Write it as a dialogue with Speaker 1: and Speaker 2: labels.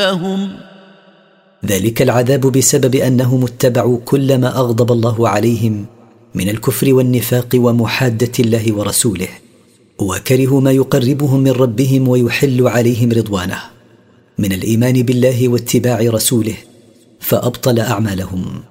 Speaker 1: ذلك العذاب بسبب أنهم اتبعوا كل ما أغضب الله عليهم من الكفر والنفاق ومحادة الله ورسوله، وكرهوا ما يقربهم من ربهم ويحل عليهم رضوانه من الإيمان بالله واتباع رسوله، فأبطل أعمالهم.